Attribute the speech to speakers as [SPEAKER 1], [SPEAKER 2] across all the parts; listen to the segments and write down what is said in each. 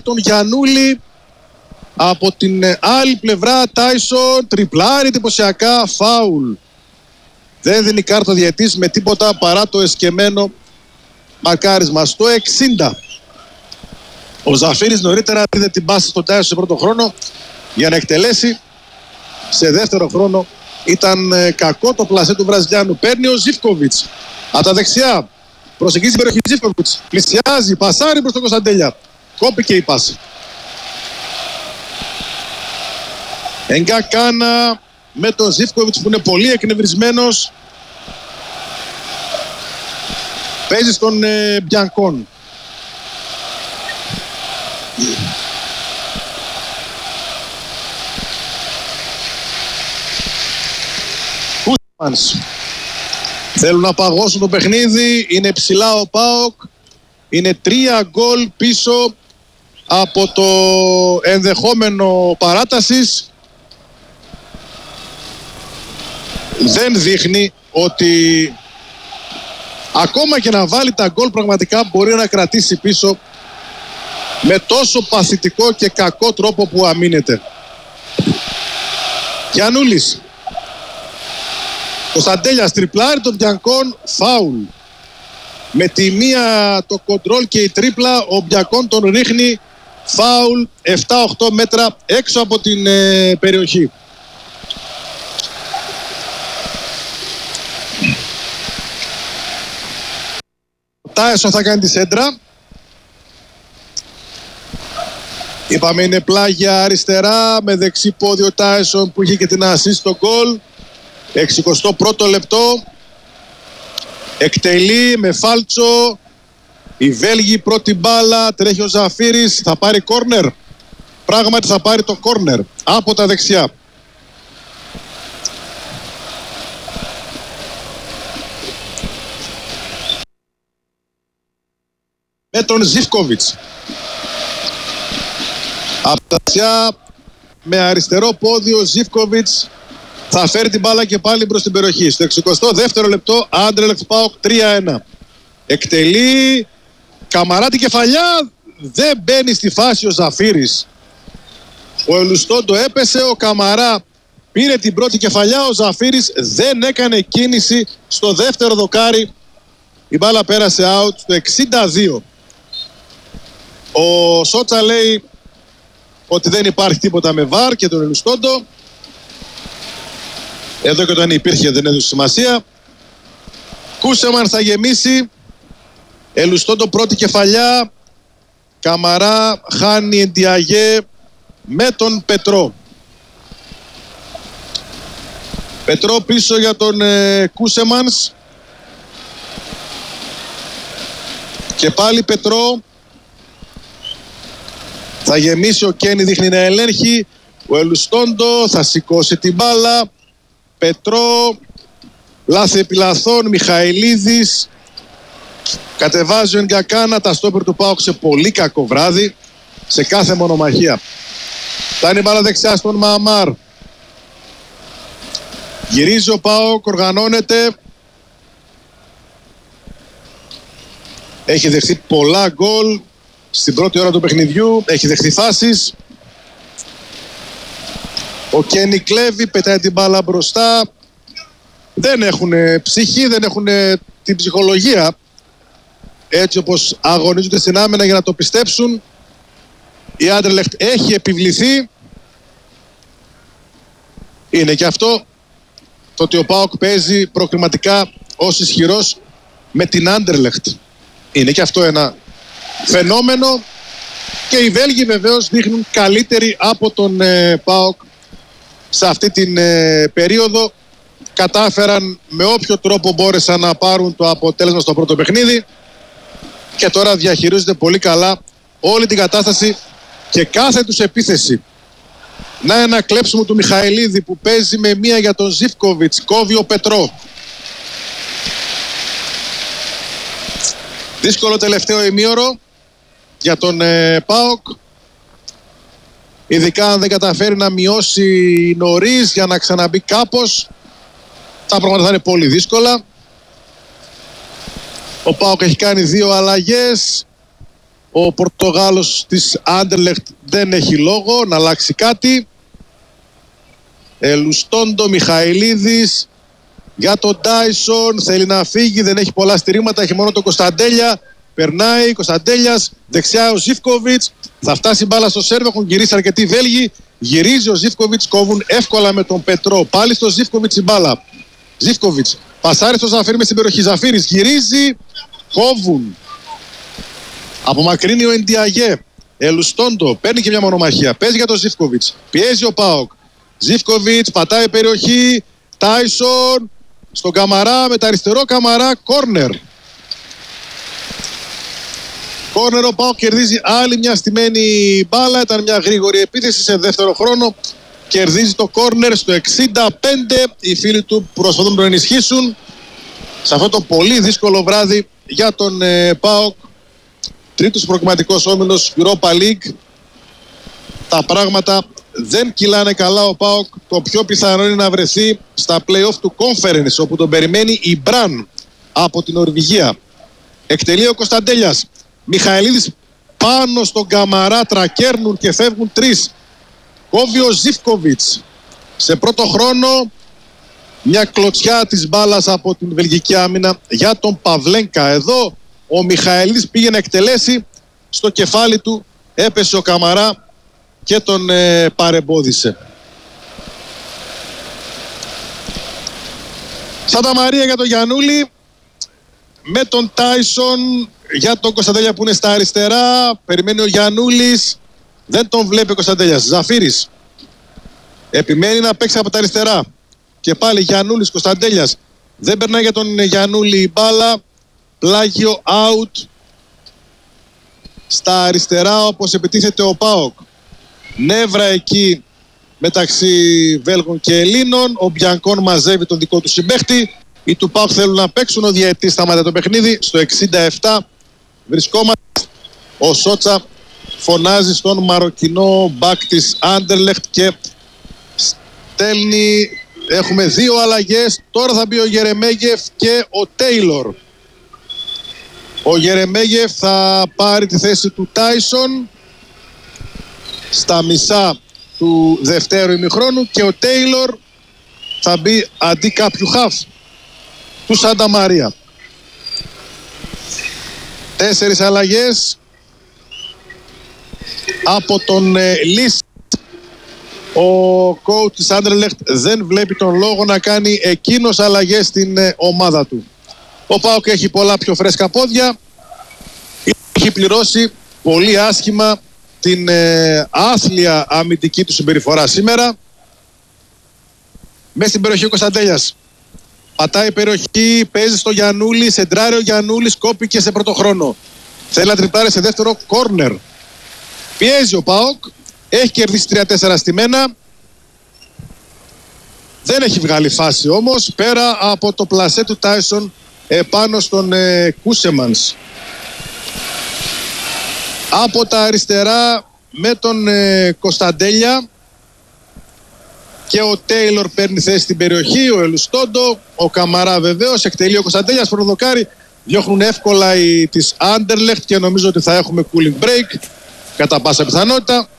[SPEAKER 1] τον Γιαννούλη. Από την άλλη πλευρά Τάισον τριπλάρει εντυπωσιακά, φάουλ. Δεν δίνει κάρτα διαιτής με τίποτα παρά το εσκεμμένο μαρκάρισμα. Στο 60 ο Ζαφύρης νωρίτερα δίνει την πάση στον Τάισον σε πρώτο χρόνο για να εκτελέσει. Σε δεύτερο χρόνο ήταν κακό το πλασέ του Βραζιλιάνου. Παίρνει ο Ζίβκοβιτς από τα δεξιά, προσεγγίζει την περιοχή Ζίβκοβιτς, πλησιάζει, πασάρει προς τον Κωνσταντέλια, κόπηκε η πάση. Εγκακάνα με τον Ζίβκοβιτς που είναι πολύ εκνευρισμένος. Παίζει στον Μπιανκόν. Κούσμανς. Θέλουν να παγώσουν το παιχνίδι. Είναι ψηλά ο ΠΑΟΚ. Είναι 3 γκολ πίσω από το ενδεχόμενο παράτασης. Δεν δείχνει ότι ακόμα και να βάλει τα γκολ πραγματικά μπορεί να κρατήσει πίσω με τόσο παθητικό και κακό τρόπο που αμήνεται. Γιαννούλης. Κωνσταντέλιας τριπλάρει τον Μπιανκόν, φάουλ. Με τη μία το κοντρόλ και η τρίπλα ο Μπιανκόν τον ρίχνει, φάουλ 7-8 μέτρα έξω από την περιοχή. Ο Τάισον θα κάνει τη σέντρα. Είπαμε είναι πλάγια αριστερά με δεξί πόδι ο Τάισον που είχε και την ασίστ στο γκολ. 61ο λεπτό. Εκτελεί με φάλτσο. Η Βέλγη πρώτη μπάλα. Τρέχει ο Ζαφύρης. Θα πάρει κόρνερ. Πράγματι θα πάρει το κόρνερ από τα δεξιά. Με τον Ζίβκοβιτς. Από τα δεξιά με αριστερό πόδι ο Ζίβκοβιτς θα φέρει την μπάλα και πάλι προς την περιοχή. Στο 62ο λεπτό Άντρελεχτ ΠΑΟΚ 3-1. Εκτελεί. Καμαρά την κεφαλιά. Δεν μπαίνει στη φάση ο Ζαφύρης. Ο Ελουστόντο έπεσε. Ο Καμαρά πήρε την πρώτη κεφαλιά. Ο Ζαφύρης δεν έκανε κίνηση στο δεύτερο δοκάρι. Η μπάλα πέρασε out στο 62. Ο Σότσα λέει ότι δεν υπάρχει τίποτα με βαρ και τον Ελουστόντο. Εδώ και όταν υπήρχε δεν έδωσε σημασία. Κούσεμαν θα γεμίσει. Ελουστόντο πρώτη κεφαλιά. Καμαρά χάνει Εντιαγέ με τον Πετρό. Πετρό πίσω για τον Κούσεμανς. Και πάλι Πετρό. Θα γεμίσει ο Κένι, δείχνει να ελέγχει. Ο Ελουστόντο θα σηκώσει την μπάλα. Πετρό. Λάθη επιλαθών. Μιχαηλίδης. Κατεβάζει ο Εγκακάνα. Τα στόπερ του ΠΑΟΚ σε πολύ κακό βράδυ. Σε κάθε μονομαχία. Φτάνει μπάλα δεξιά στον Μααμάρ. Γυρίζει ο ΠΑΟΚ. Οργανώνεται. Έχει δεχθεί πολλά γκολ στην πρώτη ώρα του παιχνιδιού. Έχει δεχθεί φάσεις. Ο Κένι κλέβει, πετάει την μπάλα μπροστά. Δεν έχουν ψυχή, δεν έχουν την ψυχολογία έτσι όπως αγωνίζονται στην άμυνα για να το πιστέψουν. Η Άντρελεχτ έχει επιβληθεί. Είναι και αυτό το ότι ο ΠΑΟΚ παίζει προκριματικά ως ισχυρός με την Άντρελεχτ. Είναι και αυτό ένα φαινόμενο και οι Βέλγοι βεβαίως δείχνουν καλύτεροι από τον ΠΑΟΚ σε αυτή την περίοδο. Κατάφεραν με όποιο τρόπο μπόρεσαν να πάρουν το αποτέλεσμα στο πρώτο παιχνίδι και τώρα διαχειρίζονται πολύ καλά όλη την κατάσταση και κάθε τους επίθεση. Να ένα κλέψιμο του Μιχαηλίδη που παίζει με μία για τον Ζίβκοβιτς. Κόβει ο Πετρό. Δύσκολο τελευταίο ημίωρο για τον ΠΑΟΚ. Ειδικά αν δεν καταφέρει να μειώσει νωρίς για να ξαναμπεί κάπως. Τα πράγματα θα είναι πολύ δύσκολα. Ο ΠΑΟΚ έχει κάνει 2 αλλαγές. Ο Πορτογάλος της Άντερλεχτ δεν έχει λόγο να αλλάξει κάτι. Ελουστόντο, Μιχαηλίδης για τον Τάισον, θέλει να φύγει, δεν έχει πολλά στηρίγματα, έχει μόνο τον Κωνσταντέλια. Περνάει, Κωνσταντέλιας, δεξιά ο Ζίβκοβιτς, θα φτάσει μπάλα στο σέρβο, έχουν γυρίσει αρκετοί Βέλγοι. Γυρίζει ο Ζίβκοβιτς, κόβουν εύκολα με τον Πετρό. Πάλι στο Ζίβκοβιτς η μπάλα. Ζίβκοβιτς, πασάρει στο Ζαφύρι μες στην περιοχή. Ζαφύρης γυρίζει, κόβουν. Απομακρύνει ο Εντιαγέ. Ελουστόντο, παίρνει και μια μονομαχία. Παίζει για τον Ζίβκοβιτς. Πιέζει ο ΠΑΟΚ. Ζίβκοβιτς, πατάει περιοχή. Τάισον, στον Καμαρά, με τα αριστερό Καμαρά, κόρνερ. Κόρνερ, ο ΠΑΟΚ κερδίζει άλλη μια στημένη μπάλα. Ήταν μια γρήγορη επίθεση σε δεύτερο χρόνο. Κερδίζει το κόρνερ στο 65. Οι φίλοι του προσπαθούν να τον ενισχύσουν σε αυτό το πολύ δύσκολο βράδυ για τον ΠΑΟΚ. Τρίτος προκριματικός όμιλος Europa League. Τα πράγματα δεν κυλάνε καλά. Ο ΠΑΟΚ το πιο πιθανό είναι να βρεθεί στα play-off του Conference, όπου τον περιμένει η Μπραν από την Νορβηγία. Εκτελεί ο Κωνσταντέλιας. Μιχαηλίδης πάνω στον Καμαρά, τρακέρνουν και φεύγουν τρεις. Κόβει ο Ζίβκοβιτς. Σε πρώτο χρόνο μια κλωτσιά της μπάλας από την βελγική άμυνα για τον Παυλένκα. Εδώ ο Μιχαηλίδης πήγε να εκτελέσει, στο κεφάλι του έπεσε ο Καμαρά και τον παρεμπόδισε. Σάντα Μαρία για τον Γιαννούλη, με τον Τάισον για τον Κωνσταντέλια που είναι στα αριστερά. Περιμένει ο Γιαννούλης, δεν τον βλέπει ο Κωνσταντέλιας. Ζαφύρης επιμένει να παίξει από τα αριστερά. Και πάλι Γιαννούλης, Κωνσταντέλιας. Δεν περνάει για τον Γιαννούλη η μπάλα. Πλάγιο out στα αριστερά, όπως επιτίθεται ο ΠΑΟΚ. Νεύρα εκεί μεταξύ Βέλγων και Ελλήνων. Ο Μπιανκόν μαζεύει τον δικό του συμπαίχτη. Οι του ΠΑΟΚ θέλουν να παίξουν. Ο διαιτητής σταμάτησε το παιχνίδι. Στο 67 βρισκόμαστε. Ο Σότσα φωνάζει στον Μαροκινό μπακ της Άντερλεχτ και στέλνει. Έχουμε δύο αλλαγές. Τώρα θα μπει ο Γερεμέγεφ και ο Τέιλορ. Ο Γερεμέγεφ θα πάρει τη θέση του Τάισον στα μισά του δευτέρου ημιχρόνου και ο Τέιλορ θα μπει αντί κάποιου χαφ του Σάντα Μαρία. 4 αλλαγές από τον Λις. Ο coach της Άντερλεχτ δεν βλέπει τον λόγο να κάνει εκείνος αλλαγές στην ομάδα του. Ο ΠΑΟΚ έχει πολλά πιο φρέσκα πόδια. Έχει πληρώσει πολύ άσχημα την άθλια αμυντική του συμπεριφορά σήμερα. Μέσα στην περιοχή ο Κωνσταντέλιας. Πατάει περιοχή, παίζει στο Γιαννούλη, σεντράρει ο Γιαννούλης, κόπηκε σε πρώτο χρόνο. Θέλει να τριπάρει σε δεύτερο κόρνερ. Πιέζει ο ΠΑΟΚ, έχει κερδίσει 3-4 στημένα. Δεν έχει βγάλει φάση όμως, πέρα από το πλασέ του Τάισον επάνω στον Κούσεμανς. Από τα αριστερά με τον Κωνσταντέλια και ο Τέιλορ παίρνει θέση στην περιοχή, ο Ελουστόντο, ο Καμαρά βεβαίως, εκτελεί ο Κωνσταντέλιας, προδοκάρει, διώχνουν εύκολα οι της Άντερλεχτ και νομίζω ότι θα έχουμε cooling break κατά πάσα πιθανότητα.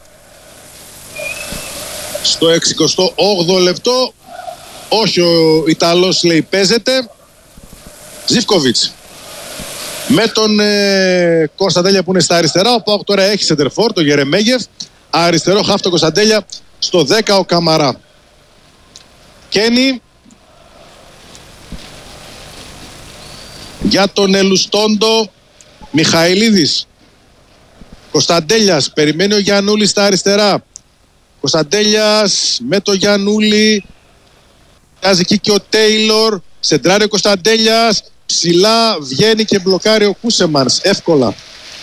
[SPEAKER 1] Στο 68ο λεπτό, όχι ο Ιταλός λέει παίζεται. Ζίβκοβιτς με τον Κωνσταντέλια που είναι στα αριστερά. Ο ΠΑΟΚ τώρα έχει σεντερφόρ, το Γερεμέγεφ. Αριστερό χάφ το Κωνσταντέλια. Στο 10 ο Καμαρά. Κένι για τον Ελουστόντο. Μιχαηλίδης. Κωνσταντέλιας, περιμένει ο Γιαννούλης στα αριστερά. Κωνσταντέλιας με το Γιαννούλη. Βγάζει εκεί και ο Τέιλορ. Σεντράρει ο Κωνσταντέλιας. Ψηλά βγαίνει και μπλοκάρει ο Κούσεμανς. Εύκολα.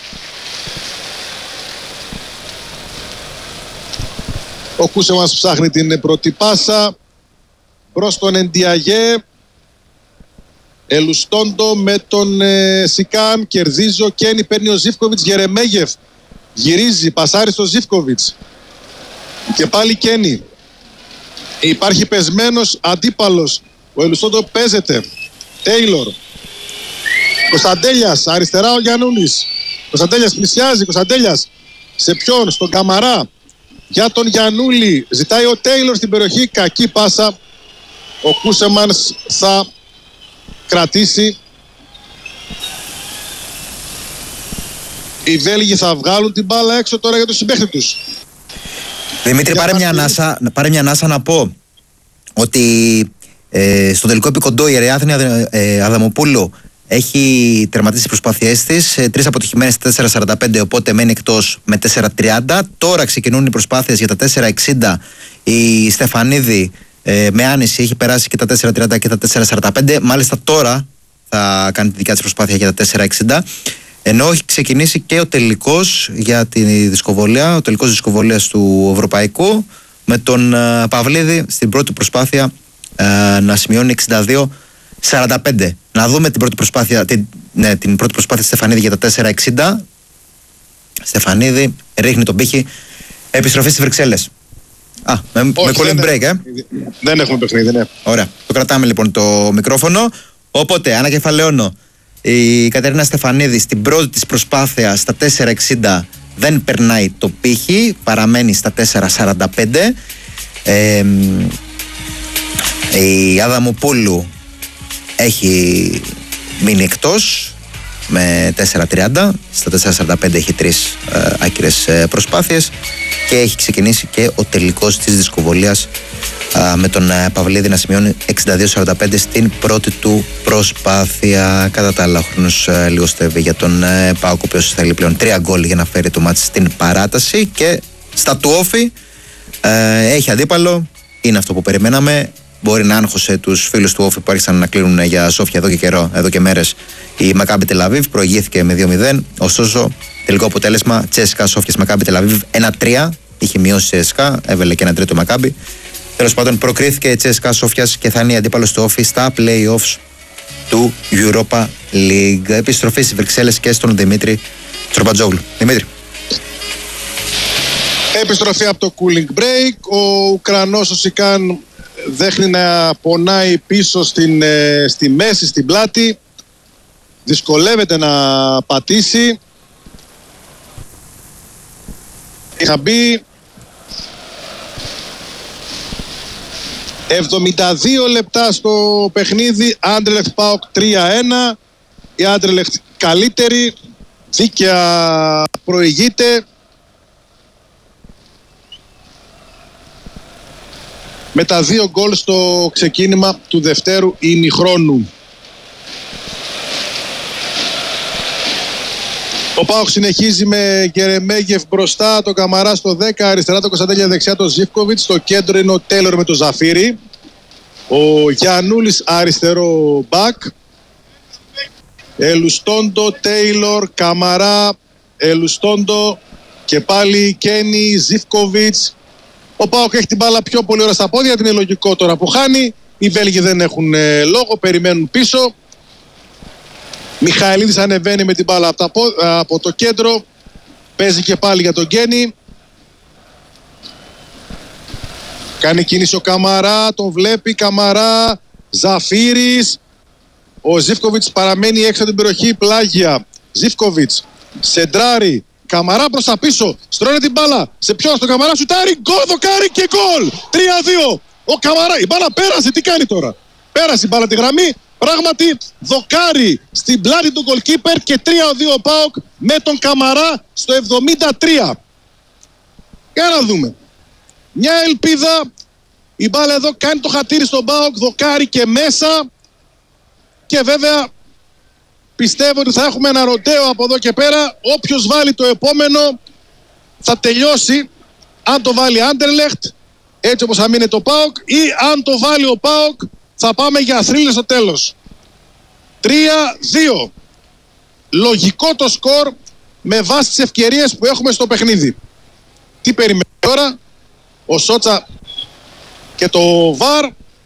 [SPEAKER 1] Ο Κούσεμανς ψάχνει την πρώτη πάσα. Προς τον Εντιαγέ. Ελουστόντο με τον Σικάν. Κερδίζει ο Κένι. Παίρνει ο Ζίβκοβιτς. Γερεμέγεφ. Γυρίζει. Πασάρει στο Ζίβκοβιτς. Και πάλι Κένι. Υπάρχει πεσμένος αντίπαλος. Ο Ελουστόντο παίζεται. Τέιλορ. Κωνσταντέλιας. Αριστερά ο Γιαννούλης. Κωνσταντέλιας πλησιάζει. Κωνσταντέλιας σε ποιον? Στον Καμαρά. Για τον Γιαννούλη. Ζητάει ο Τέιλορ στην περιοχή. Κακή πάσα. Ο Κούσεμανς θα κρατήσει. Οι Βέλγοι θα βγάλουν την μπάλα έξω τώρα για το συμπαίχτη τους.
[SPEAKER 2] Δημήτρη, πάρε μια ανάσα να πω ότι στο τελικό επικοντό η Αριάδνη Αδαμοπούλου έχει τερματίσει τις προσπάθειές της, 3 αποτυχημένες 4.45, οπότε μένει εκτός με 4.30. Τώρα ξεκινούν οι προσπάθειες για τα 4.60. Η Στεφανίδη με άνεση έχει περάσει και τα 4.30 και τα 4.45. Μάλιστα τώρα θα κάνει τη δικιά της προσπάθεια για τα 4.60. Ενώ έχει ξεκινήσει και ο τελικός για τη δισκοβολία, ο τελικός δισκοβολίας του Ευρωπαϊκού, με τον Παυλίδη στην πρώτη προσπάθεια να σημειώνει 62-45. Να δούμε την πρώτη προσπάθεια, την πρώτη προσπάθεια Στεφανίδη για τα 4.60. Στεφανίδη ρίχνει τον πύχη. Επιστροφή στις Βρυξέλλες. Με cooling break,
[SPEAKER 1] Δεν έχουμε παιχνίδι, ναι.
[SPEAKER 2] Ωραία. Το κρατάμε λοιπόν το μικρόφωνο. Οπότε ανακεφαλαιώνω. Η Κατερίνα Στεφανίδη στην πρώτη της προσπάθεια στα 4.60 δεν περνάει το πύχη, παραμένει στα 4.45. Η Αδαμοπούλου έχει μείνει εκτός με 4.30, στα 4.45 έχει 3 άκυρες προσπάθειες και έχει ξεκινήσει και ο τελικός της δισκοβολίας με τον Παυλίδη να σημειώνει 62-45 στην πρώτη του προσπάθεια. Κατά τα άλλα, ο χρόνος λιγοστεύει για τον ΠΑΟΚ, ο οποίος θέλει πλέον 3 γκολ για να φέρει το μάτς στην παράταση. Και στα του όφι έχει αντίπαλο, είναι αυτό που περιμέναμε. Μπορεί να άγχωσε τους φίλους του όφι που άρχισαν να κλείνουν για Σόφια εδώ και καιρό, εδώ και μέρες. Η Μακάμπι Τελαβίβ προηγήθηκε με 2-0. Ωστόσο, τελικό αποτέλεσμα Τσέσκα Σόφιας Μακάμπι Τελαβίβ 1-3. Είχε μειώσει η Τσέσκα, έβαλε και 1 τρίτο Μακάμπι. Τέλος πάντων, προκρίθηκε η Τσέσκα Σόφιας και θα είναι η αντίπαλος του όφι στα play-offs του Europa League. Επιστροφή στις Βρυξέλλες και στον Δημήτρη Τσορμπατζόγλου. Δημήτρη.
[SPEAKER 1] Επιστροφή από το cooling break. Ο Ουκρανός ο Σικάν δείχνει να πονάει πίσω στη μέση, στην πλάτη. Δυσκολεύεται να πατήσει. Είχα μπει 72 λεπτά στο παιχνίδι. Άντρελεχτ ΠΑΟΚ 3-1. Η Άντρελεχτ καλύτερη, δίκαια προηγείται. Με τα 2 γκολ στο ξεκίνημα του δευτέρου ημιχρόνου. Ο ΠΑΟΚ συνεχίζει με Γερεμέγεφ μπροστά, το Καμαρά στο 10, αριστερά το Κωνσταντέλια, δεξιά το Ζίβκοβιτς, στο κέντρο είναι ο Τέιλορ με το Ζαφύρι, ο Γιαννούλης αριστερό μπακ, Ελουστόντο, Τέιλορ, Καμαρά, Ελουστόντο και πάλι Κένι, Ζίβκοβιτς. Ο ΠΑΟΚ έχει την μπάλα πιο πολύ ώρα στα πόδια, την είναι λογικό τώρα που χάνει. Οι Βέλγοι δεν έχουν λόγο, περιμένουν πίσω. Μιχαηλίδης ανεβαίνει με την μπάλα από το κέντρο. Παίζει και πάλι για τον Γκένι. Κάνει κίνηση ο Καμαρά, τον βλέπει Καμαρά, Ζαφύρης. Ο Ζίβκοβιτς παραμένει έξω από την περιοχή, πλάγια. Ζίβκοβιτς, σεντράρι. Καμαρά προς τα πίσω, στρώνει την μπάλα. Σε ποιον, στον Καμαρά, σουτάρει, γκολ, δοκάρι και γκολ. 3-2. Ο Καμαρά, η μπάλα πέρασε, τι κάνει τώρα? Πέρασε η μπάλα τη γραμμή, πράγματι δοκάρι στην πλάτη του goalkeeper και 3-2 ΠΑΟΚ με τον Καμαρά στο 73. Για να δούμε. Μια ελπίδα, η μπάλα εδώ κάνει το χατήρι στον ΠΑΟΚ, δοκάρι και μέσα. Και βέβαια πιστεύω ότι θα έχουμε ένα ροντέο από εδώ και πέρα. Όποιος βάλει το επόμενο θα τελειώσει. Αν το βάλει Άντερλεχτ, έτσι όπως θα μείνει το ΠΑΟΚ, ή αν το βάλει ο ΠΑΟΚ, θα πάμε για θρύλες στο τέλος. 3-2. Λογικό το σκορ με βάση τις ευκαιρίες που έχουμε στο παιχνίδι. Τι περιμένει τώρα? Ο Σότσα και το ΒΑΡ.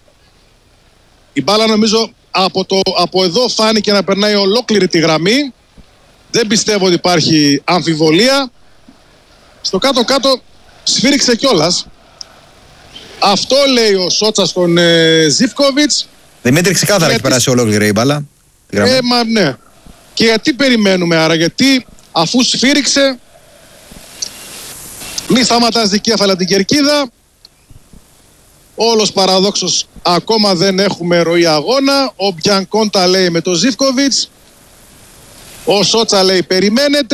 [SPEAKER 1] Η μπάλα νομίζω από εδώ φάνηκε να περνάει ολόκληρη τη γραμμή. Δεν πιστεύω ότι υπάρχει αμφιβολία. Στο κάτω-κάτω σφύριξε κιόλας. Αυτό λέει ο Σότσα στον Ζίβκοβιτς.
[SPEAKER 2] Δημήτρη, ξεκάθαρα έχει περάσει ολόκληρη η μπάλα.
[SPEAKER 1] Ναι. Και γιατί περιμένουμε άρα? Γιατί αφού σφύριξε, μη σταματάς δικέφαλα την κερκίδα. Όλος παραδόξος ακόμα δεν έχουμε ροή αγώνα. Ο Μπιανκόντα λέει με τον Ζίβκοβιτς. Ο Σότσα λέει περιμένετε.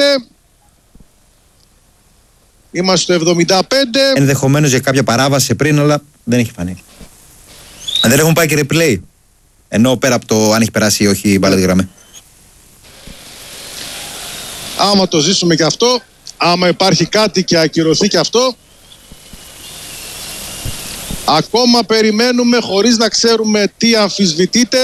[SPEAKER 1] Είμαστε στο 75.
[SPEAKER 2] Ενδεχομένως για κάποια παράβαση πριν, αλλά δεν έχει φανεί. Δεν έχουν πάει και replay. Ενώ πέρα από το αν έχει περάσει ή όχι η μπάλα τη γραμμή.
[SPEAKER 1] Άμα το ζήσουμε και αυτό, άμα υπάρχει κάτι και ακυρωθεί και αυτό, ακόμα περιμένουμε χωρίς να ξέρουμε τι αμφισβητείται.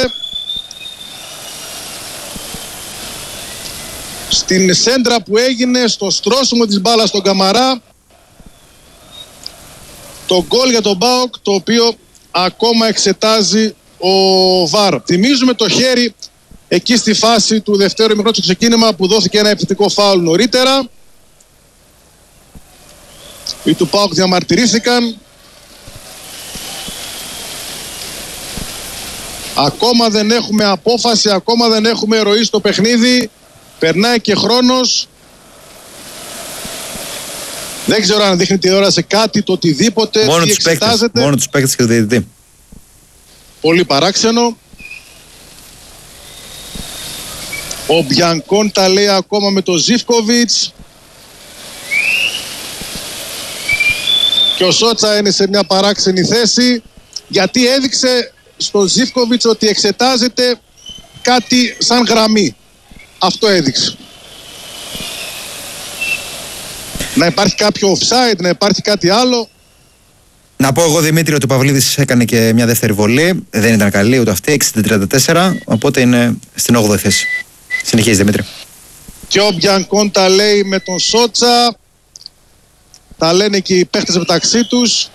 [SPEAKER 1] Στην σέντρα που έγινε, στο στρώσιμο της μπάλας στον Καμαρά, το γκολ για τον ΠΑΟΚ, το οποίο ακόμα εξετάζει ο ΒΑΡ. Θυμίζουμε το χέρι εκεί στη φάση του δευτέρου ημιχρόνου στο ξεκίνημα που δόθηκε ένα επιθετικό φάουλ νωρίτερα. Οι του ΠΑΟΚ διαμαρτυρήθηκαν. Ακόμα δεν έχουμε απόφαση, ακόμα δεν έχουμε ροή στο παιχνίδι. Περνάει και χρόνος. Δεν ξέρω αν δείχνει τηλεόραση κάτι, το οτιδήποτε.
[SPEAKER 2] Μόνο τους παίκτες, μόνο τους παίκτες και το διαιτητή.
[SPEAKER 1] Πολύ παράξενο. Ο Μπιανκόντα λέει ακόμα με τον Ζίβκοβιτς. Και ο Σότσα είναι σε μια παράξενη θέση, γιατί έδειξε στον Ζίβκοβιτς ότι εξετάζεται κάτι σαν γραμμή. Αυτό έδειξε. Να υπάρχει κάποιο offside, να υπάρχει κάτι άλλο.
[SPEAKER 2] Να πω εγώ, Δημήτρη, ότι ο Παυλίδης έκανε και μια δεύτερη βολή. Δεν ήταν καλή ούτε αυτή, 6-34, οπότε είναι στην 8η θέση. Συνεχίζει, Δημήτρη.
[SPEAKER 1] Και ο Μπιανκόντα λέει με τον Σότσα. Τα λένε και οι παίχτες μεταξύ τους.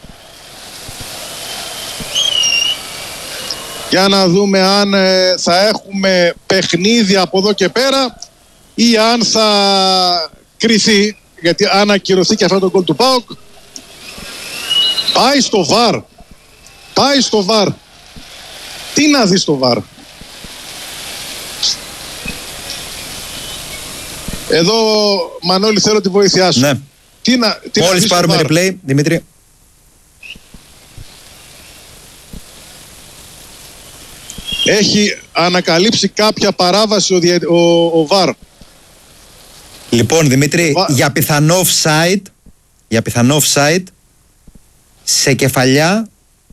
[SPEAKER 1] Για να δούμε αν θα έχουμε παιχνίδι από εδώ και πέρα ή αν θα κριθεί, γιατί αν ακυρωθεί και αυτό το γκολ του ΠΑΟΚ, πάει στο ΒΑΡ. Πάει στο ΒΑΡ. Τι να δει στο ΒΑΡ? Εδώ, Μανώλη, θέλω τη βοήθειά σου.
[SPEAKER 2] Ναι.
[SPEAKER 1] Μόλις
[SPEAKER 2] πάρουμε replay, Δημήτρη.
[SPEAKER 1] Έχει ανακαλύψει κάποια παράβαση ο ΒΑΡ.
[SPEAKER 2] Λοιπόν, Δημήτρη, για πιθανό offside σε κεφαλιά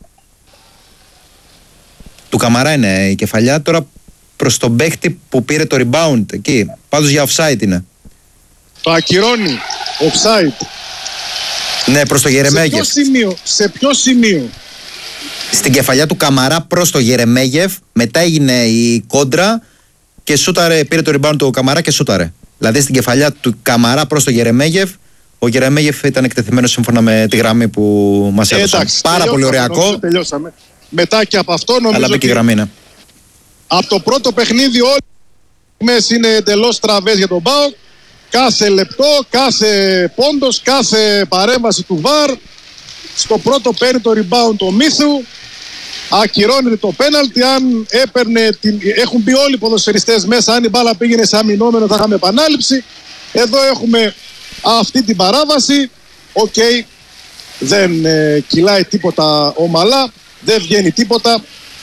[SPEAKER 2] του Καμαρά είναι η κεφαλιά, τώρα προς τον παίκτη που πήρε το rebound εκεί. Πάντως για offside είναι.
[SPEAKER 1] Το ακυρώνει. Offside.
[SPEAKER 2] Ναι, προς το Γερεμέγεφ.
[SPEAKER 1] Σε ποιο σημείο?
[SPEAKER 2] Στην κεφαλιά του Καμαρά προς το Γερεμέγεφ. Μετά έγινε η κόντρα και σούταρε, πήρε το rebound του Καμαρά και σούταρε. Δηλαδή στην κεφαλιά του Καμαρά προς το Γερεμέγεφ. Ο Γερεμέγεφ ήταν εκτεθειμένος σύμφωνα με τη γραμμή που μας έδωσαν. Πάρα πολύ ωριακό.
[SPEAKER 1] Τελειώσαμε. Μετά και από αυτό νομίζω.
[SPEAKER 2] Αλλά μπήκε η γραμμή, ναι.
[SPEAKER 1] Από το πρώτο παιχνίδι όλοι οι μες είναι εντελώς τραβές για τον ΠΑΟΚ. Κάθε λεπτό, κάθε πόντος, κάθε παρέμβαση του ΒΑΡ. Στο πρώτο παίρνει το rebound το Μίθου. Ακυρώνεται το πέναλτι. Αν έπαιρνε έχουν μπει όλοι οι ποδοσφαιριστές μέσα. Αν η μπάλα πήγαινε σε αμυνόμενο θα είχαμε επανάληψη. Εδώ έχουμε αυτή την παράβαση. Οκ. Δεν κυλάει τίποτα ομαλά. Δεν βγαίνει τίποτα.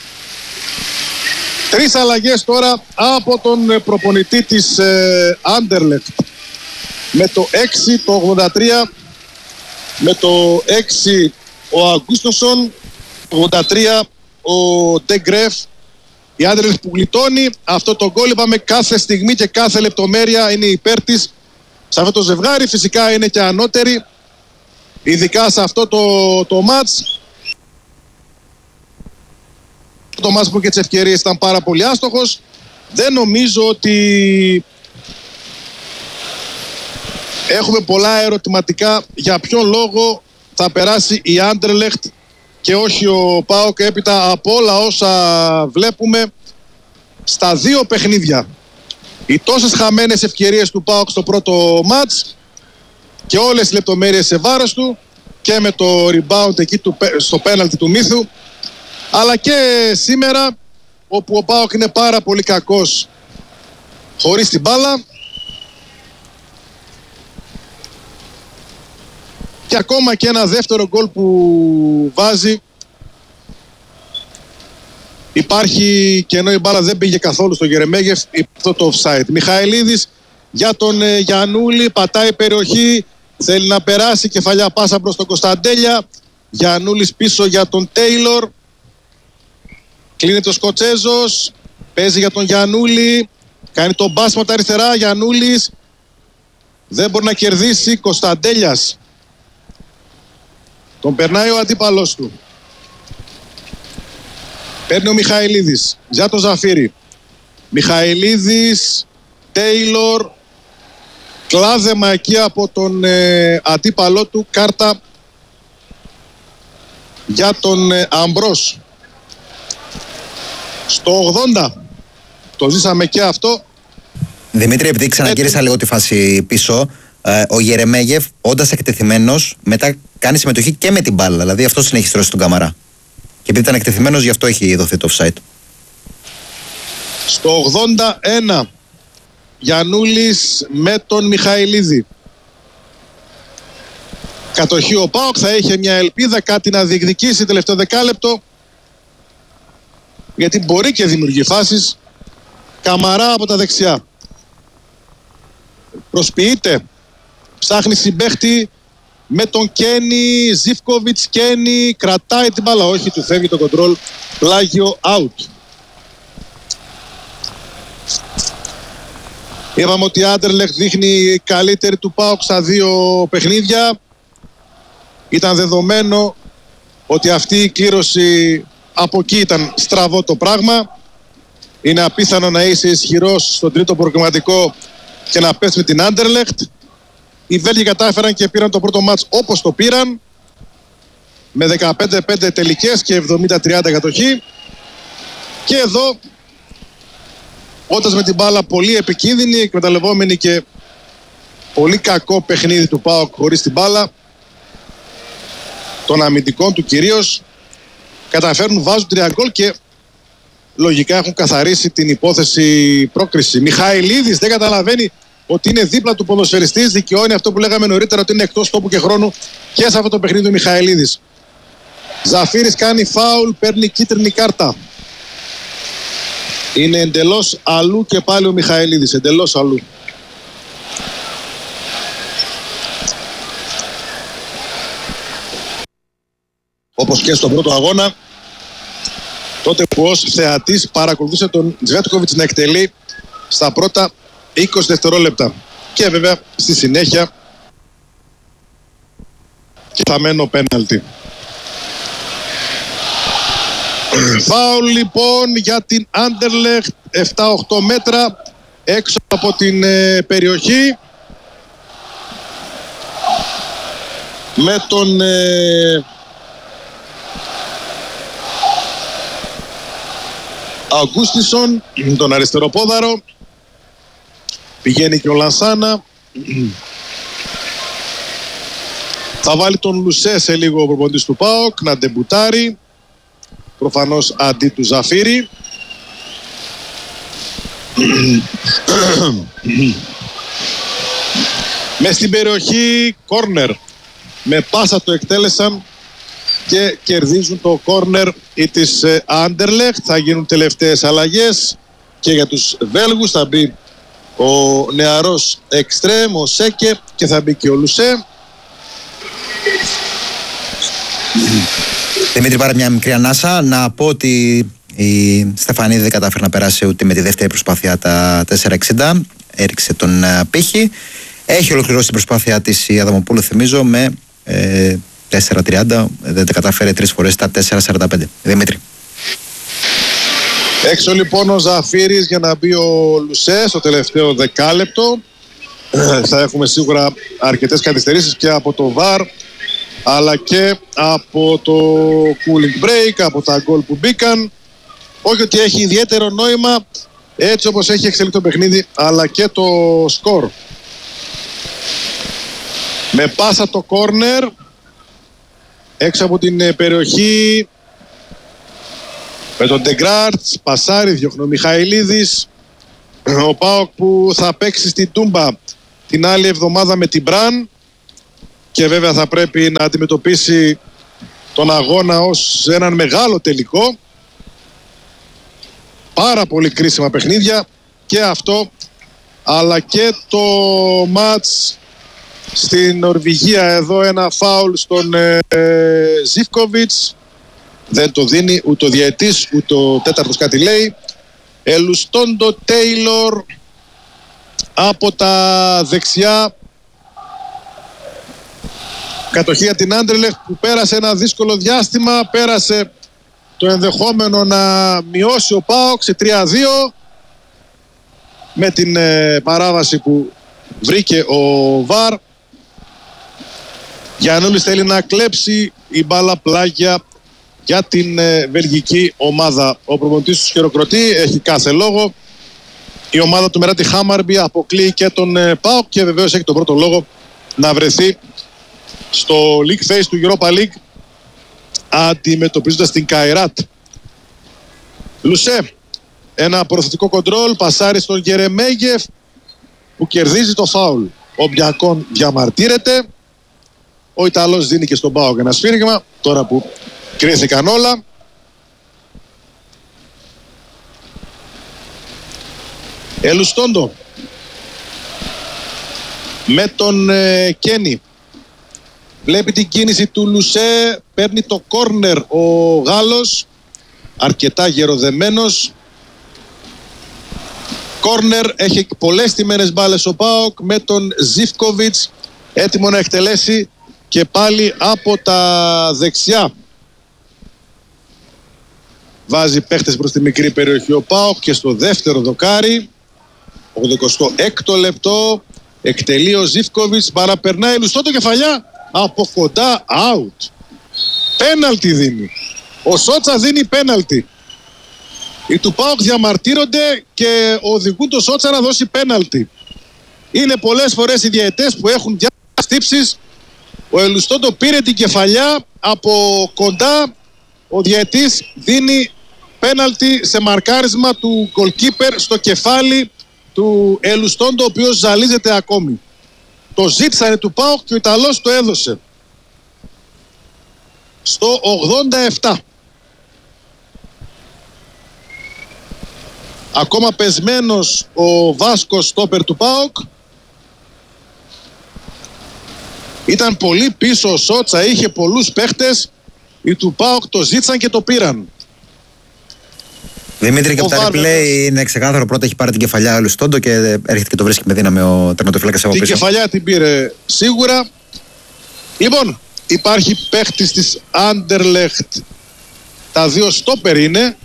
[SPEAKER 1] 3 αλλαγές τώρα από τον προπονητή της Άντερλεχτ. Με το 6 το 83, με το 6 ο Αγκούστοσον, το 83 ο Ντεγκρέφ. Η Άντερλεχτ που γλιτώνει αυτό το γκολ, είπαμε, κάθε στιγμή και κάθε λεπτομέρεια είναι υπέρ της σε αυτό το ζευγάρι. Φυσικά είναι και ανώτερη, ειδικά σε αυτό το μάτς. Το μάτς που και τις ευκαιρίες ήταν πάρα πολύ άστοχος. Δεν νομίζω ότι έχουμε πολλά ερωτηματικά για ποιον λόγο θα περάσει η Άντερλεχτ και όχι ο ΠΑΟΚ έπειτα από όλα όσα βλέπουμε στα δύο παιχνίδια. Οι τόσες χαμένες ευκαιρίες του ΠΑΟΚ στο πρώτο μάτς και όλες οι λεπτομέρειες σε βάρος του και με το rebound εκεί στο πέναλτι του Μίθου, αλλά και σήμερα όπου ο ΠΑΟΚ είναι πάρα πολύ κακός χωρίς την μπάλα. Και ακόμα και ένα δεύτερο γκολ που βάζει, υπάρχει, και ενώ η μπάλα δεν πήγε καθόλου στο Γερεμέγεφ, αυτό το offside. Μιχαηλίδης για τον Γιαννούλη, πατάει περιοχή, θέλει να περάσει, κεφαλιά πάσα προς τον Κωνσταντέλια. Γιαννούλης πίσω για τον Τέιλορ, κλείνεται ο Σκοτσέζος, παίζει για τον Γιαννούλη, κάνει τον μπάσμα τα αριστερά. Γιαννούλης δεν μπορεί να κερδίσει. Κωνσταντέλιας, τον περνάει ο αντίπαλος του, παίρνει ο Μιχαηλίδης για τον Ζαφύρη. Μιχαηλίδης, Τέιλορ, κλάδεμα εκεί από τον αντίπαλό του, κάρτα για τον Αμπρός. Στο 80 το ζήσαμε και αυτό.
[SPEAKER 2] Δημήτρη, επειδή ξαναγύρισα λίγο τη φάση πίσω, ο Γερεμέγεφ, όντας εκτεθειμένος, μετά κάνει συμμετοχή και με την μπάλα. Δηλαδή αυτό συνέχισε στρώσει τον Καμαρά. Και επειδή ήταν εκτεθειμένος, γι' αυτό έχει δοθεί το offside.
[SPEAKER 1] Στο 81 Γιαννούλης με τον Μιχαηλίδη. Κατοχή ο ΠΑΟΚ, θα είχε μια ελπίδα, κάτι να διεκδικήσει τελευταίο δεκάλεπτο, γιατί μπορεί και δημιουργεί φάσεις. Καμαρά από τα δεξιά, προσποιείται, ψάχνει συμπαίχτη με τον Κένι. Ζίβκοβιτς, Κένι, κρατάει την μπάλα, όχι, του φεύγει το κοντρόλ, πλάγιο, out. Είπαμε ότι η Άντερλεχτ δείχνει καλύτερη του ΠΑΟΚ στα δύο παιχνίδια. Ήταν δεδομένο ότι αυτή η κλήρωση από εκεί ήταν στραβό το πράγμα. Είναι απίθανο να είσαι ισχυρός στο τρίτο προκριματικό και να πες με την Άντερλεχτ. Οι Βέλγοι κατάφεραν και πήραν το πρώτο μάτς όπως το πήραν, με 15-5 τελικές και 70-30 κατοχή. Και εδώ, όντας με την μπάλα πολύ επικίνδυνη, εκμεταλλευόμενη και πολύ κακό παιχνίδι του ΠΑΟΚ χωρίς την μπάλα, των αμυντικών του κυρίως, καταφέρνουν, βάζουν 3 γκολ και λογικά έχουν καθαρίσει την υπόθεση πρόκριση. Μιχαηλίδης δεν καταλαβαίνει ότι είναι δίπλα του ποδοσφαιριστής, δικαιώνει αυτό που λέγαμε νωρίτερα, ότι είναι εκτός τόπου και χρόνου και σε αυτό το παιχνίδι ο Μιχαηλίδης. Ζαφύρης κάνει φάουλ, παίρνει κίτρινη κάρτα. Είναι εντελώς αλλού και πάλι ο Μιχαηλίδης, εντελώς αλλού. Όπως και στον πρώτο αγώνα, τότε που ως θεατής παρακολουθούσε τον Τζβέτκοβιτς να εκτελεί στα πρώτα 20 δευτερόλεπτα. Και βέβαια στη συνέχεια και θαμένο πέναλτι. Φάουλ λοιπόν για την Άντερλεχτ, 7-8 μέτρα έξω από την περιοχή, με τον Αγκούστισον, τον αριστεροπόδαρο. Πηγαίνει και ο Λανσάνα. Θα βάλει τον Λουσέ σε λίγο ο προπονητής του ΠΑΟΚ να ντεμπουτάρει, προφανώς αντί του Ζαφύρη. Μες στην περιοχή, κόρνερ. Με πάσα το εκτέλεσαν και κερδίζουν το κόρνερ ή της Άντερλεχτ. Θα γίνουν τελευταίες αλλαγές και για τους Βέλγους. Θα μπει ο νεαρός εξτρέμ, ο Σέκε, και θα μπει και ο Λουσέ.
[SPEAKER 2] Δημήτρη, πάρε μια μικρή ανάσα. Να πω ότι η Στεφανίδη δεν κατάφερε να περάσει ούτε με τη δεύτερη προσπάθεια τα 4.60. Έριξε τον πύχη. Έχει ολοκληρώσει την προσπάθειά της η Αδαμοπούλου, θυμίζω, με 4.30. Δεν τα κατάφερε 3 φορές τα 4.45. Δημήτρη.
[SPEAKER 1] Έξω λοιπόν ο Ζαφύρης για να μπει ο Λουσέ στο τελευταίο δεκάλεπτο. Θα έχουμε σίγουρα αρκετές καθυστερήσεις και από το VAR, αλλά και από το cooling break, από τα γκολ που μπήκαν. Όχι ότι έχει ιδιαίτερο νόημα έτσι όπως έχει εξελιχθεί το παιχνίδι, αλλά και το σκορ. Με πάσα το κόρνερ έξω από την περιοχή, με τον Ντεγκράρτς, πασάρι, διώχνει ο Μιχαηλίδης. Ο ΠΑΟΚ που θα παίξει στην Τούμπα την άλλη εβδομάδα με την Μπραν. και βέβαια θα πρέπει να αντιμετωπίσει τον αγώνα ως έναν μεγάλο τελικό. Πάρα πολύ κρίσιμα παιχνίδια και αυτό, αλλά και το μάτς στην Νορβηγία. Εδώ ένα φάουλ στον Ζίβκοβιτς, δεν το δίνει ούτε ο διαιτής ούτε ο τέταρτος κάτι λέει. Ελουστόντο Τέιλορ από τα δεξιά, κατοχή για την Άντερλεχτ που πέρασε ένα δύσκολο διάστημα, πέρασε το ενδεχόμενο να μειώσει ο ΠΑΟΚ σε 3-2 με την παράβαση που βρήκε ο ΒΑΡ. Γιαννούλης θέλει να κλέψει η μπάλα πλάγια για την βελγική ομάδα. Ο προπονητής του χειροκροτεί, έχει κάθε λόγο. Η ομάδα του Μεράτη Χάμαρμπι αποκλείει και τον ΠΑΟΚ και βεβαίως έχει τον πρώτο λόγο να βρεθεί στο League Phase του Europa League, αντιμετωπίζοντας την Καϊράτ. Λουσέ, ένα προθετικό κοντρόλ, πασάρι στον Γερεμέγεφ που κερδίζει το φάουλ. Ο Μπιακόν διαμαρτύρεται, ο Ιταλός δίνει και στον ΠΑΟΚ ένα σφύριγμα, τώρα που κρίθηκαν όλα. Ελουστόντο με τον Κένι. Βλέπει την κίνηση του Λουσέ, παίρνει το κόρνερ ο Γάλλος, αρκετά γεροδεμένος. Κόρνερ, έχει πολλές τιμένες μπάλες ο ΠΑΟΚ με τον Ζίβκοβιτς έτοιμο να εκτελέσει και πάλι από τα δεξιά. Βάζει παίχτες προς τη μικρή περιοχή ο ΠΑΟΚ και στο δεύτερο δοκάρι, 86ο λεπτό, εκτελεί ο Ζίβκοβιτς, παραπερνάει Λουστόντο, κεφαλιά από κοντά, out. Πέναλτι δίνει. Ο Σότσα δίνει πέναλτι. Οι του ΠΑΟΚ διαμαρτύρονται και οδηγούν το Σότσα να δώσει πέναλτι. Είναι πολλές φορές οι διαιτές που έχουν διαστύψεις. Ο Ελουστόντο πήρε την κεφαλιά από κοντά. Ο διαιτής δίνει πέναλτι σε μαρκάρισμα του goalkeeper στο κεφάλι του Ελουστόντο, ο οποίος ζαλίζεται ακόμη. Το ζήτησανε του ΠΑΟΚ και ο Ιταλός το έδωσε. Στο 87. Ακόμα πεσμένος ο Βάσκος στόπερ του ΠΑΟΚ. Ήταν πολύ πίσω ο Σότσα, είχε πολλούς παίχτες. Οι του ΠΑΟΚ το ζήτησαν και το πήραν.
[SPEAKER 2] Δημήτρη, και από τα replay είναι ξεκάθαρο. Πρώτα έχει πάρει την κεφαλιά ο Λουστόντο και έρχεται και το βρίσκει με δύναμη ο τερματοφύλακας από πίσω.
[SPEAKER 1] Την κεφαλιά την πήρε σίγουρα. Λοιπόν, υπάρχει παίχτης της Άντερλεχτ. Τα δύο στόπερ είναι.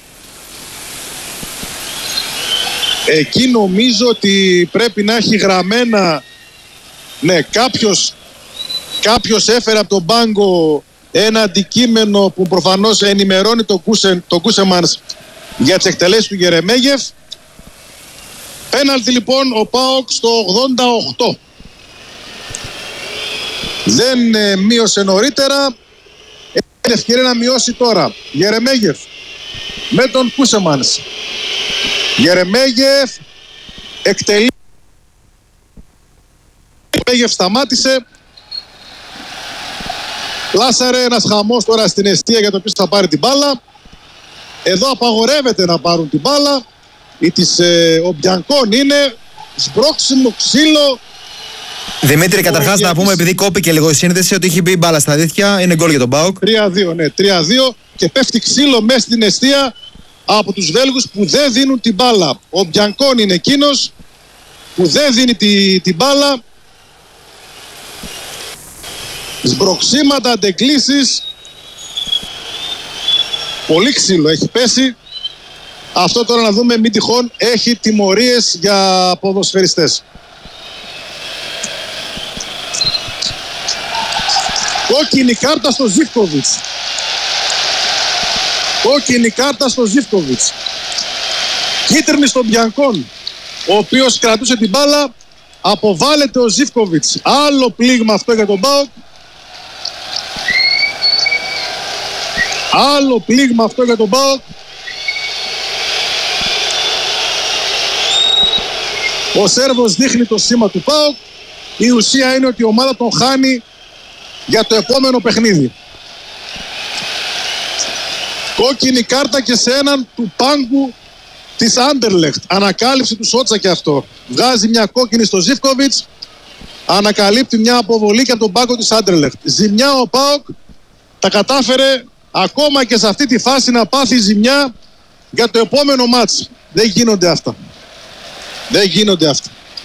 [SPEAKER 1] Εκεί νομίζω ότι πρέπει να έχει γραμμένα. Ναι, κάποιος έφερε από τον πάγκο ένα αντικείμενο που προφανώς ενημερώνει τον Κούσεμανς για τις εκτελέσεις του Γερεμέγεφ. Πέναλτι λοιπόν ο ΠΑΟΚ στο 88. Δεν μείωσε νωρίτερα. Έχει ευκαιρία να μειώσει τώρα. Γερεμέγεφ με τον Κούσεμανς. Γερεμέγεφ εκτελεί. Γερεμέγεφ σταμάτησε. Πλάσαρε ένας χαμός τώρα στην εστία για το ποιος θα πάρει την μπάλα. Εδώ απαγορεύεται να πάρουν την μπάλα. Ο Μπιανκόν είναι σμπρώξιμο ξύλο.
[SPEAKER 2] Δημήτρη, καταρχάς να πούμε, επειδή κόπηκε λίγο η σύνδεση, ότι έχει μπει μπάλα στα δίχτυα. Είναι γκολ για τον ΠΑΟΚ.
[SPEAKER 1] 3-2, ναι, 3-2 και πέφτει ξύλο μέσα στην εστία από τους Βέλγους που δεν δίνουν την μπάλα. Ο Μπιανκόν είναι εκείνος που δεν δίνει την μπάλα. Σμπροξίματα, αντεγκλήσεις. Πολύ ξύλο έχει πέσει. Αυτό τώρα να δούμε, μην τυχόν έχει τιμωρίες για ποδοσφαιριστές. Κόκκινη κάρτα στο Ζίβκοβιτς. Κόκκινη κάρτα στο Ζίβκοβιτς. Κίτρινη στον Μπιανκόν, ο οποίος κρατούσε την μπάλα. Αποβάλλεται ο Ζίβκοβιτς. Άλλο πλήγμα αυτό για τον ΠΑΟΚ. Άλλο πλήγμα αυτό για τον ΠΑΟΚ. Ο Σέρβος δείχνει το σήμα του ΠΑΟΚ. Η ουσία είναι ότι η ομάδα τον χάνει για το επόμενο παιχνίδι. Κόκκινη κάρτα και σε έναν του πάγκου της Άντερλεχτ. Ανακάλυψη του Σότσα και αυτό. Βγάζει μια κόκκινη στο Ζίβκοβιτς. Ανακαλύπτει μια αποβολή και από τον πάγκο της Άντερλεχτ. Ζημιά ο ΠΑΟΚ. Τα κατάφερε ακόμα και σε αυτή τη φάση να πάθει ζημιά για το επόμενο μάτς. Δεν γίνονται αυτά. Δεν γίνονται αυτά.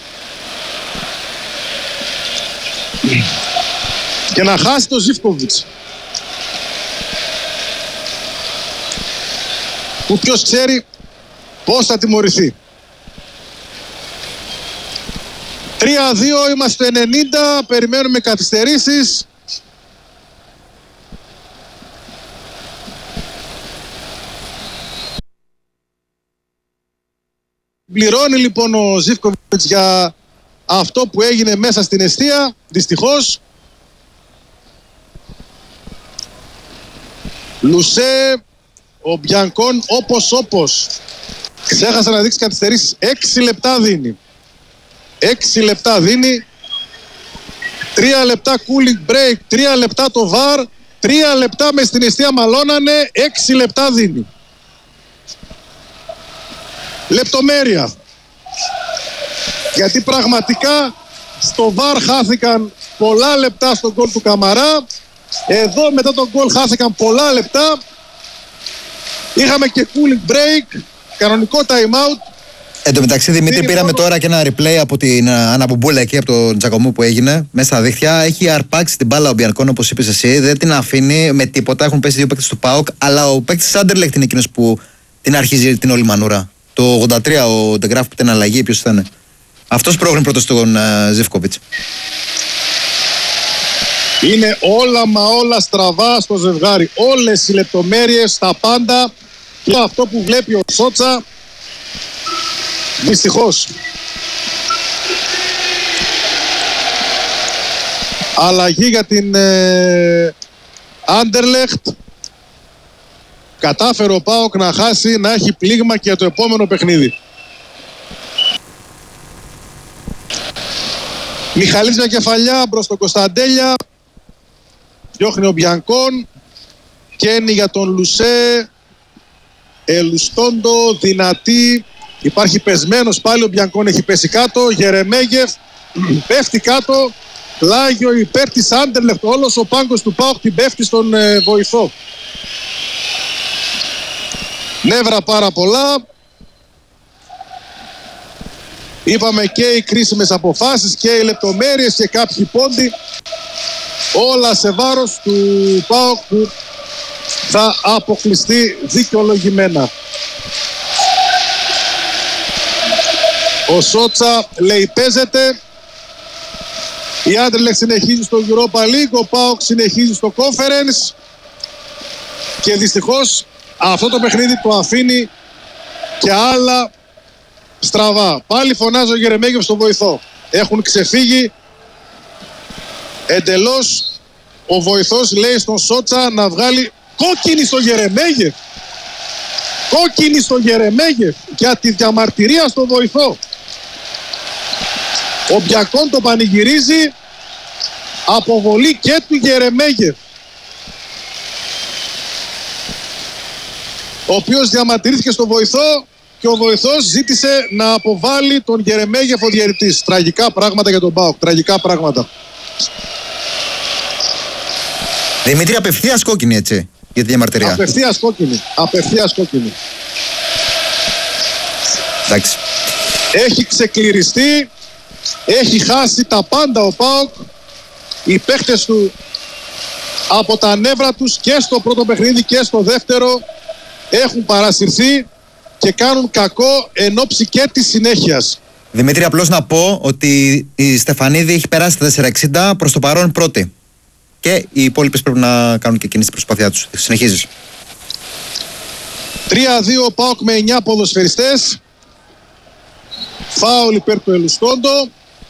[SPEAKER 1] Και να χάσει το Ζίβκοβιτς. Που ποιος ξέρει πώς θα τιμωρηθεί. 3-2, είμαστε 90, περιμένουμε καθυστερήσεις. Πληρώνει λοιπόν ο Ζίβκοβιτς για αυτό που έγινε μέσα στην εστία, δυστυχώς. Λουσέ, ο Μπιανκόν όπως. Ξέχασε να δείξει καθυστερήσεις. 6 λεπτά δίνει. 6 λεπτά δίνει. 3 λεπτά cooling break. 3 λεπτά το VAR. 3 λεπτά μες στην εστία μαλώνανε. 6 λεπτά δίνει. Λεπτομέρεια. Γιατί πραγματικά στο VAR χάθηκαν πολλά λεπτά στον γκολ του Καμαρά. Εδώ μετά τον γκολ χάθηκαν πολλά λεπτά. Είχαμε και cooling break. Κανονικό time out.
[SPEAKER 2] Εν τω μεταξύ, Δημήτρη, πήραμε τώρα και ένα replay από την αναμπομπούλα εκεί από τον Τζακομού που έγινε μέσα στα δίχτυα. Έχει αρπάξει την μπάλα ο Μπιανκόν, όπως είπες εσύ. Δεν την αφήνει με τίποτα. Έχουν πέσει δύο παίκτες του ΠΑΟΚ. Αλλά ο παίκτης της Άντερλεχτ είναι εκείνος που την αρχίζει την όλη μανούρα. Το 83 ο Ντεγκράφ που ήταν αλλαγή, ποιος ήταν. Αυτός πρόχνει πρώτος στον Ζίβκοβιτς.
[SPEAKER 1] Είναι όλα μα όλα στραβά στο ζευγάρι. Όλες οι λεπτομέρειες, τα πάντα. Και αυτό που βλέπει ο Σότσα, δυστυχώς. Αλλαγή για την Άντερλεχτ. Κατάφερε ο ΠΑΟΚ να χάσει, να έχει πλήγμα και για το επόμενο παιχνίδι. Μιχαλής μια κεφαλιά μπρος τον Κωνσταντέλια. Διώχνει ο Μπιανκόν. Καίνει για τον Λουσέ. Ελουστόντο, δυνατή. Υπάρχει πεσμένος πάλι, ο Μπιανκόν έχει πέσει κάτω. Γερεμέγεφ πέφτει κάτω. Πλάγιο υπέρ της Άντερλεχτ. Όλος ο πάγκος του ΠΑΟΚ την πέφτει στον βοηθό. Νεύρα πάρα πολλά. Είπαμε και οι κρίσιμες αποφάσεις και οι λεπτομέρειες και κάποιοι πόντοι. Όλα σε βάρος του ΠΑΟΚ που θα αποκλειστεί δικαιολογημένα. Ο Σότσα λέει παίζεται. Η Άντερλεχτ συνεχίζει στο Europa League. Ο ΠΑΟΚ συνεχίζει στο Conference. Και δυστυχώς αυτό το παιχνίδι το αφήνει και άλλα στραβά. Πάλι φωνάζει ο Γερεμέγεφ στον βοηθό. Έχουν ξεφύγει εντελώς. Ο βοηθός λέει στον Σότσα να βγάλει κόκκινη στο Γερεμέγεφ. Κόκκινη στο Γερεμέγεφ για τη διαμαρτυρία στον βοηθό. Ο Μπιακόν το πανηγυρίζει. Αποβολή και του Γερεμέγεφ, ο οποίος διαμαρτυρήθηκε στο βοηθό και ο βοηθός ζήτησε να αποβάλει τον Γερεμέγεφ ο διαιτητής. Τραγικά πράγματα για τον ΠΑΟΚ. Τραγικά πράγματα.
[SPEAKER 2] Δημήτρη, απευθείας κόκκινη έτσι για τη διαμαρτυρία.
[SPEAKER 1] Απευθείας κόκκινη. Απευθείας κόκκινη.
[SPEAKER 2] Εντάξει.
[SPEAKER 1] Έχει ξεκληριστεί. Έχει χάσει τα πάντα ο ΠΑΟΚ. Οι παίχτες του από τα νεύρα τους και στο πρώτο παιχνίδι και στο δεύτερο έχουν παρασυρθεί και κάνουν κακό εν ώψη και της συνέχειας.
[SPEAKER 2] Δημήτρη, απλώς να πω ότι η Στεφανίδη έχει περάσει τα 4,60 προς το παρόν πρώτη. Και οι υπόλοιπες πρέπει να κάνουν και εκείνη την προσπάθειά τους. Συνεχίζεις.
[SPEAKER 1] 3-2 ΠΑΟΚ με 9 ποδοσφαιριστές. Φάουλ υπέρ του Ελουστόντο.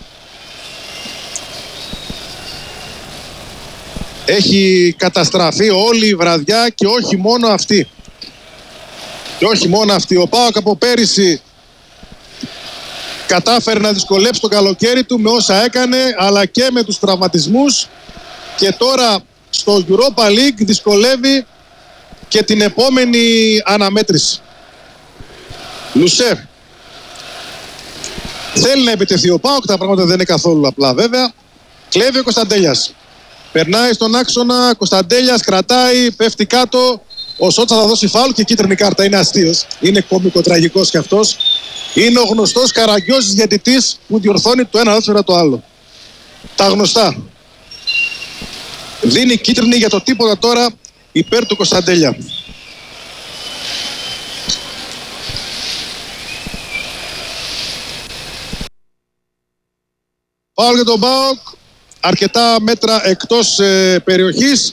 [SPEAKER 1] Έχει καταστραφεί όλη η βραδιά και όχι μόνο αυτή. Και όχι μόνο αυτή. Ο ΠΑΟΚ από πέρυσι κατάφερε να δυσκολέψει το καλοκαίρι του με όσα έκανε, αλλά και με τους τραυματισμούς. και τώρα στο Europa League δυσκολεύει και την επόμενη αναμέτρηση. Λουσέρ. Θέλει να επιτεθεί ο ΠΑΟΚ, τα πράγματα δεν είναι καθόλου απλά βέβαια. Κλέβει ο Κωνσταντέλιας. Περνάει στον άξονα, Κωνσταντέλιας κρατάει, πέφτει κάτω. Ο Σότσα θα δώσει φάουλ και κίτρινη κάρτα. Είναι αστείος. Είναι κωμικοτραγικός κι αυτός. Είναι ο γνωστός καραγκιόζης διαιτητής που διορθώνει το ένα λάθος μετά το άλλο. Τα γνωστά. Δίνει κίτρινη για το τίποτα τώρα υπέρ του Κωνσταντέλια. Φάουλ για τον ΠΑΟΚ. Αρκετά μέτρα εκτός περιοχής.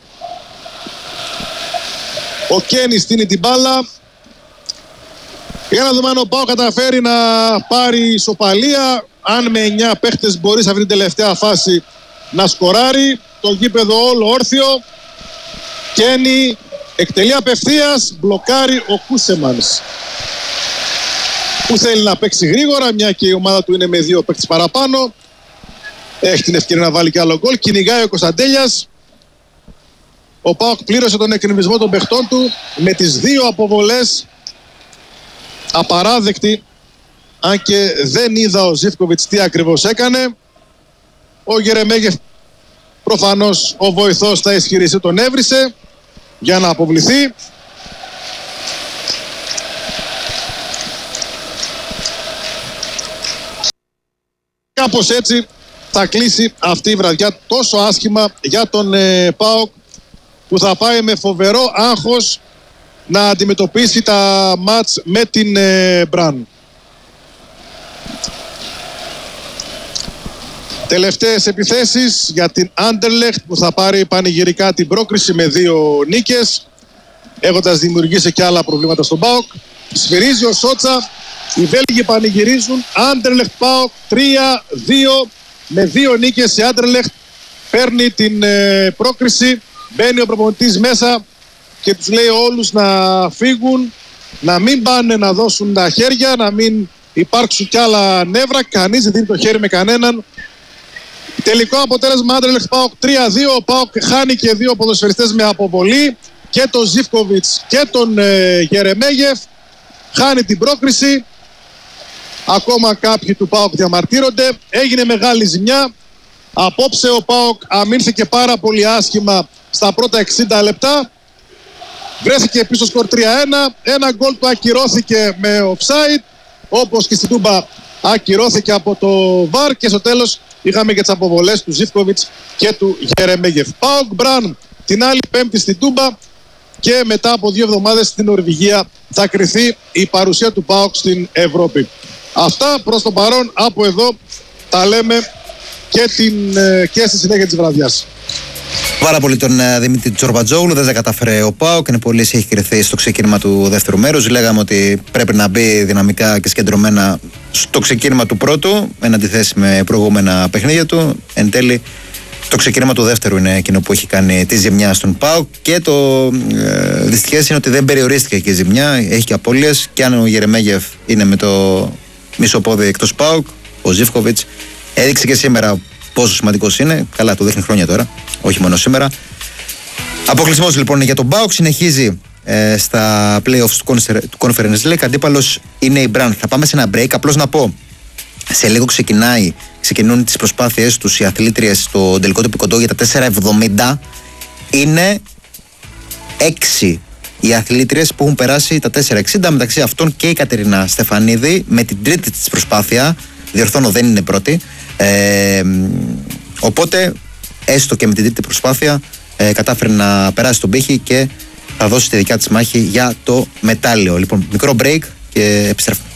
[SPEAKER 1] Ο Κένι στείνει την μπάλα. Για να δούμε αν ο ΠΑΟΚ καταφέρει να πάρει ισοπαλία. Αν με 9 παίχτες μπορεί σε αυτή την τελευταία φάση να σκοράρει. Το γήπεδο όλο όρθιο. Κένι εκτελεί απευθείας. Μπλοκάρει ο Κούσεμανς, που θέλει να παίξει γρήγορα, μια και η ομάδα του είναι με 2 παίκτες παραπάνω. Έχει την ευκαιρία να βάλει και άλλο γκολ. Κυνηγάει ο Κωνσταντέλιας. Ο ΠΑΟΚ πλήρωσε τον εκκρεμισμό των παιχτών του με τις 2 αποβολές. Απαράδεκτη. Αν και δεν είδα ο Ζίβκοβιτς τι ακριβώς έκανε. Ο Γερεμέγεφ, προφανώς ο βοηθός, θα ισχυριστεί, τον έβρισε για να αποβληθεί. Κάπως έτσι θα κλείσει αυτή η βραδιά τόσο άσχημα για τον ΠΑΟΚ, που θα πάει με φοβερό άγχος να αντιμετωπίσει τα μάτς με την Μπραν. Τελευταίες επιθέσεις για την Άντερλεχτ, που θα πάρει πανηγυρικά την πρόκριση με 2 νίκες, έχοντας δημιουργήσει και άλλα προβλήματα στον ΠΑΟΚ. Σφυρίζει ο Σότσα, οι Βέλγοι πανηγυρίζουν. Άντερλεχτ ΠΑΟΚ 3-2, με 2 νίκες η Άντερλεχτ παίρνει την πρόκριση. Μπαίνει ο προπονητής μέσα και τους λέει όλους να φύγουν, να μην πάνε να δώσουν τα χέρια, να μην υπάρξουν κι άλλα νεύρα. Κανείς δεν δίνει το χέρι με κανέναν. Τελικό αποτέλεσμα Άντερλεχτ ΠΑΟΚ 3-2. Ο ΠΑΟΚ χάνει και 2 ποδοσφαιριστές με αποβολή, και τον Ζίβκοβιτς και τον Γερεμέγεφ. Χάνει την πρόκριση. Ακόμα κάποιοι του ΠΑΟΚ διαμαρτύρονται. Έγινε μεγάλη ζημιά. Απόψε ο ΠΑΟΚ αμήνθηκε πάρα πολύ άσχημα στα πρώτα 60 λεπτά. Βρέθηκε πίσω σκορ 3-1. Ένα γκολ του ακυρώθηκε με offside, όπως και στην Τούμπα ακυρώθηκε από το VAR. Και στο τέλος είχαμε και τις αποβολές του Ζίβκοβιτς και του Γερεμέγεφ. ΠΑΟΚ Μπραν την άλλη Πέμπτη στην Τούμπα, και μετά από 2 εβδομάδες στην Νορβηγία θα κριθεί η παρουσία του ΠΑΟΚ στην Ευρώπη. Αυτά προς το παρόν από εδώ. Τα λέμε και στη συνέχεια της βραδιάς.
[SPEAKER 2] Πάρα πολύ τον Δημήτρη Τζορμπατζόγλου. Δεν τα κατάφερε ο ΠΑΟΚ. Είναι πολύ, έχει κρυθεί στο ξεκίνημα του δεύτερου μέρους. Λέγαμε ότι πρέπει να μπει δυναμικά και συγκεντρωμένα στο ξεκίνημα του πρώτου, εν αντιθέσει με προηγούμενα παιχνίδια του. Εν τέλει, το ξεκίνημα του δεύτερου είναι εκείνο που έχει κάνει τη ζημιά στον ΠΑΟΚ. Και το δυστυχές είναι ότι δεν περιορίστηκε και η ζημιά. Έχει και απώλειες. Και αν ο Γερεμέγεφ είναι με το μισό πόδι εκτός ΠΑΟΚ, ο Ζίβκοβιτς έδειξε και σήμερα πόσο σημαντικός είναι. Καλά, το δείχνει χρόνια τώρα, όχι μόνο σήμερα. Αποκλεισμός λοιπόν για τον ΠΑΟΚ. Συνεχίζει στα playoffs του Conference League. Αντίπαλος είναι η Μπραν. Θα πάμε σε ένα break. Απλώς να πω, σε λίγο ξεκινούν τις προσπάθειες τους οι αθλήτριες στο τελικό του Πικοντό για τα 4,70. Είναι 6 οι αθλήτριες που έχουν περάσει τα 4,60, μεταξύ αυτών και η Κατερίνα Στεφανίδη με την τρίτη της προσπάθεια. Διορθώνω, δεν είναι πρώτη. Οπότε έστω και με την τρίτη προσπάθεια κατάφερε να περάσει τον πύχη και θα δώσει τη δικιά της μάχη για το μετάλλιο. Λοιπόν, μικρό break και επιστρέφουμε.